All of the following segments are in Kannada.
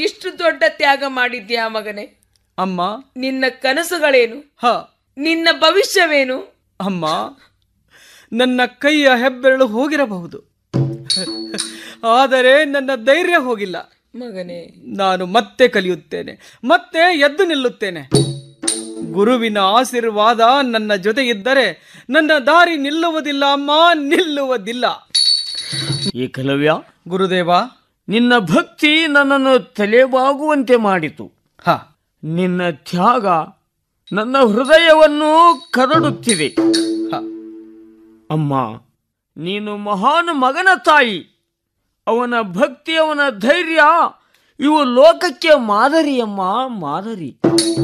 ಇಷ್ಟು ದೊಡ್ಡ ತ್ಯಾಗ ಮಾಡಿದ್ಯಾ ಮಗನೇ? ಅಮ್ಮ, ನಿನ್ನ ಕನಸುಗಳೇನು? ನಿನ್ನ ಭವಿಷ್ಯವೇನು? ಅಮ್ಮ, ನನ್ನ ಕೈಯ ಹೆಬ್ಬೆರಳು ಹೋಗಿರಬಹುದು, ಆದರೆ ನನ್ನ ಧೈರ್ಯ ಹೋಗಿಲ್ಲ ಮಗನೇ. ನಾನು ಮತ್ತೆ ಕಲಿಯುತ್ತೇನೆ, ಮತ್ತೆ ಎದ್ದು ನಿಲ್ಲುತ್ತೇನೆ. ಗುರುವಿನ ಆಶೀರ್ವಾದ ನನ್ನ ಜೊತೆ ಇದ್ದರೆ ನನ್ನ ದಾರಿ ನಿಲ್ಲುವುದಿಲ್ಲ ಅಮ್ಮ, ನಿಲ್ಲುವುದಿಲ್ಲ. ಏಕಲವ್ಯ, ಗುರುದೇವ, ನಿನ್ನ ಭಕ್ತಿ ನನ್ನನ್ನು ತಲೆಬಾಗುವಂತೆ ಮಾಡಿತು. ನಿನ್ನ ತ್ಯಾಗ ನನ್ನ ಹೃದಯವನ್ನು ಕದಡುತ್ತಿದೆ. ಅಮ್ಮ, ನೀನು ಮಹಾನ್ ಮಗನ ತಾಯಿ. ಅವನ ಭಕ್ತಿ, ಅವನ ಧೈರ್ಯ ಇವು ಲೋಕಕ್ಕೆ ಮಾದರಿಯಮ್ಮ, ಮಾದರಿ.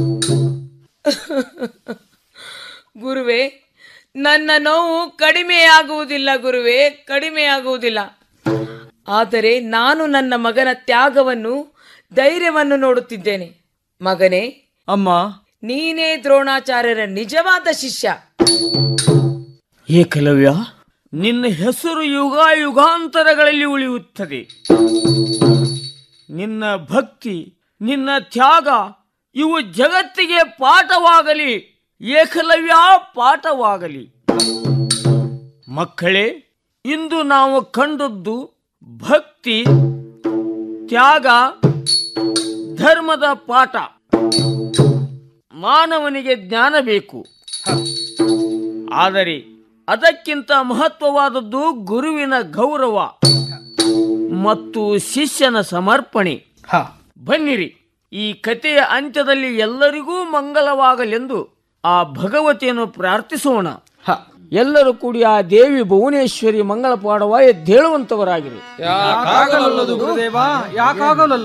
ಗುರುವೇ, ನನ್ನ ನೋವು ಕಡಿಮೆಯಾಗುವುದಿಲ್ಲ ಗುರುವೇ, ಕಡಿಮೆಯಾಗುವುದಿಲ್ಲ. ಆದರೆ ನಾನು ನನ್ನ ಮಗನ ತ್ಯಾಗವನ್ನು, ಧೈರ್ಯವನ್ನು ನೋಡುತ್ತಿದ್ದೇನೆ. ಮಗನೇ, ಅಮ್ಮ, ನೀನೇ ದ್ರೋಣಾಚಾರ್ಯರ ನಿಜವಾದ ಶಿಷ್ಯ. ಏಕಲವ್ಯ, ನಿನ್ನ ಹೆಸರು ಯುಗ ಯುಗಾಂತರಗಳಲ್ಲಿ ಉಳಿಯುತ್ತದೆ. ನಿನ್ನ ಭಕ್ತಿ, ನಿನ್ನ ತ್ಯಾಗ ಇವು ಜಗತ್ತಿಗೆ ಪಾಠವಾಗಲಿ. ಏಕಲವ್ಯ, ಪಾಠವಾಗಲಿ. ಮಕ್ಕಳೇ, ಇಂದು ನಾವು ಕಂಡದ್ದು ಭಕ್ತಿ, ತ್ಯಾಗ, ಧರ್ಮದ ಪಾಠ. ಮಾನವನಿಗೆ ಜ್ಞಾನ ಬೇಕು, ಆದರೆ ಅದಕ್ಕಿಂತ ಮಹತ್ವವಾದದ್ದು ಗುರುವಿನ ಗೌರವ ಮತ್ತು ಶಿಷ್ಯನ ಸಮರ್ಪಣೆ. ಬನ್ನಿರಿ, ಈ ಕಥೆಯ ಅಂತ್ಯದಲ್ಲಿ ಎಲ್ಲರಿಗೂ ಮಂಗಲವಾಗಲೆಂದು ಆ ಭಗವತಿಯನ್ನು ಪ್ರಾರ್ಥಿಸೋಣ. ಎಲ್ಲರೂ ಕೂಡಿ ಆ ದೇವಿ ಭುವನೇಶ್ವರಿ ಮಂಗಳ ಪಾಡವ ಎದ್ದೇಳುವಂತವರಾಗಿರಿ. ಯಾಕಾಗಲಲ್ಲದು ಗುರುದೇವ, ಯಾಕಾಗಲಲ್ಲ.